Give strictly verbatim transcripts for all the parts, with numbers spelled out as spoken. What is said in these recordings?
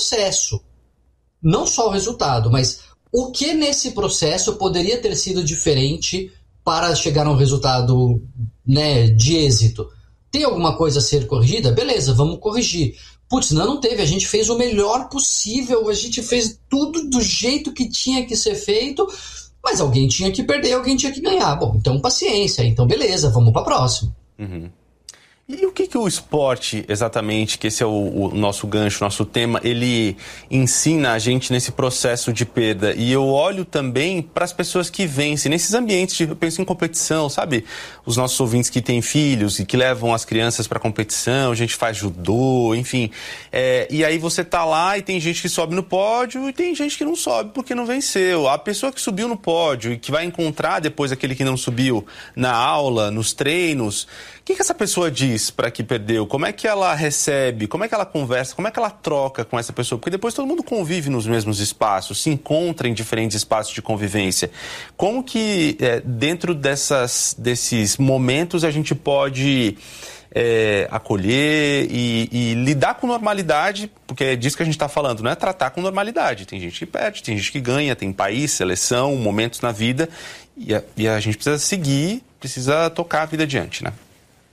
processo. Não só o resultado, mas o que nesse processo poderia ter sido diferente para chegar a um resultado, né, de êxito. Tem alguma coisa a ser corrigida? Beleza, vamos corrigir. Putz, não, não teve. A gente fez o melhor possível, a gente fez tudo do jeito que tinha que ser feito, mas alguém tinha que perder, alguém tinha que ganhar. Bom, então paciência, então beleza, vamos para a próxima. Uhum. E o que, que o esporte, exatamente, que esse é o, o nosso gancho, nosso tema, ele ensina a gente nesse processo de perda? E eu olho também para as pessoas que vencem, nesses ambientes, de, eu penso em competição, sabe? Os nossos ouvintes que têm filhos e que levam as crianças para competição, a gente faz judô, enfim. É, e aí você tá lá e tem gente que sobe no pódio e tem gente que não sobe porque não venceu. A pessoa que subiu no pódio e que vai encontrar depois aquele que não subiu na aula, nos treinos, o que, que essa pessoa diz para que perdeu? Como é que ela recebe? Como é que ela conversa? Como é que ela troca com essa pessoa? Porque depois todo mundo convive nos mesmos espaços, se encontra em diferentes espaços de convivência. Como que é, dentro dessas, desses momentos a gente pode é, acolher e, e lidar com normalidade? Porque é disso que a gente está falando, não é tratar com normalidade. Tem gente que perde, tem gente que ganha, tem país, seleção, momentos na vida e a, e a gente precisa seguir, precisa tocar a vida adiante, né?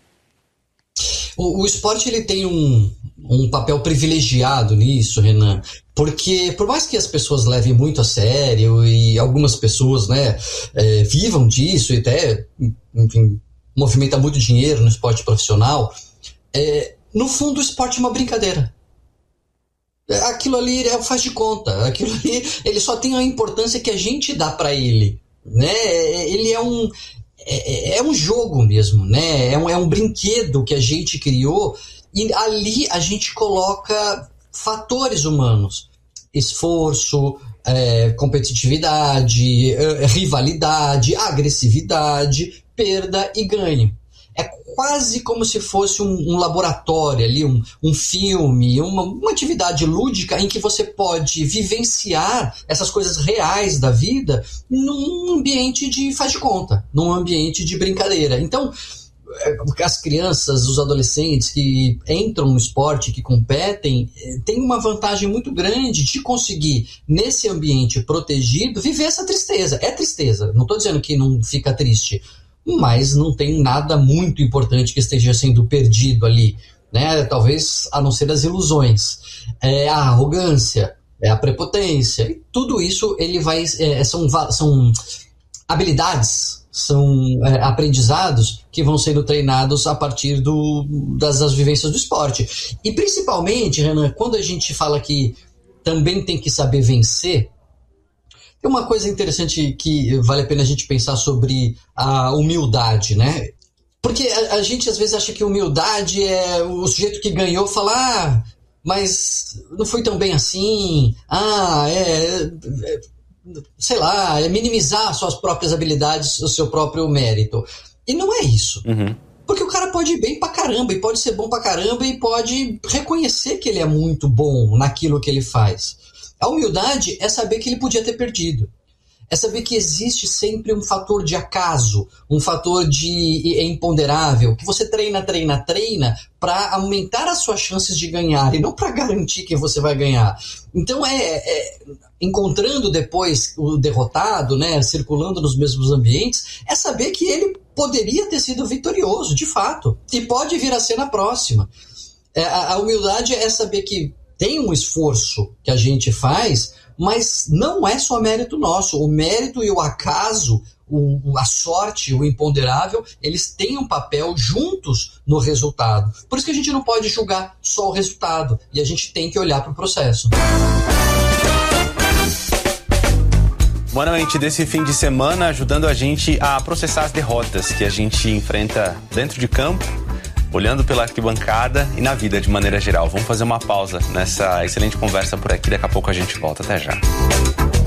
O, o esporte ele tem um, um papel privilegiado nisso, Renan, porque por mais que as pessoas levem muito a sério e algumas pessoas, né, é, vivam disso e até, enfim, movimenta muito dinheiro no esporte profissional, é, no fundo o esporte é uma brincadeira. Aquilo ali é o faz de conta, aquilo ali ele só tem a importância que a gente dá para ele, né? Ele é um É, é um jogo mesmo, né? É um, é um brinquedo que a gente criou e ali a gente coloca fatores humanos. Esforço, é, competitividade, é, rivalidade, agressividade, perda e ganho. É quase como se fosse um, um laboratório ali, um, um filme, uma, uma atividade lúdica em que você pode vivenciar essas coisas reais da vida num ambiente de faz de conta, num ambiente de brincadeira. Então, as crianças, os adolescentes que entram no esporte, que competem, têm uma vantagem muito grande de conseguir, nesse ambiente protegido, viver essa tristeza. É tristeza, não estou dizendo que não fica triste, mas não tem nada muito importante que esteja sendo perdido ali, né? Talvez a não ser as ilusões, é, a arrogância, é a prepotência, e tudo isso ele vai, é, são, são habilidades, são é, aprendizados que vão sendo treinados a partir do, das, das vivências do esporte. E principalmente, Renan, quando a gente fala que também tem que saber vencer, tem uma coisa interessante que vale a pena a gente pensar sobre a humildade, né? Porque a, a gente às vezes acha que humildade é o sujeito que ganhou falar, ah, mas não foi tão bem assim, ah, é, é sei lá, é minimizar suas próprias habilidades, o seu próprio mérito. E não é isso. Uhum. Porque o cara pode ir bem pra caramba, e pode ser bom pra caramba, e pode reconhecer que ele é muito bom naquilo que ele faz. A humildade é saber que ele podia ter perdido. É saber que existe sempre um fator de acaso, um fator de é imponderável, que você treina, treina, treina para aumentar as suas chances de ganhar e não para garantir que você vai ganhar. Então, é, é encontrando depois o derrotado, né, circulando nos mesmos ambientes, é saber que ele poderia ter sido vitorioso, de fato, e pode vir a ser na próxima. É, a, a humildade é saber que tem um esforço que a gente faz, mas não é só mérito nosso. O mérito e o acaso, o, a sorte, o imponderável, eles têm um papel juntos no resultado. Por isso que a gente não pode julgar só o resultado, e a gente tem que olhar para o processo. Boa noite desse fim de semana, ajudando a gente a processar as derrotas que a gente enfrenta dentro de campo, olhando pela arquibancada e na vida de maneira geral. Vamos fazer uma pausa nessa excelente conversa por aqui, daqui a pouco a gente volta. Até já.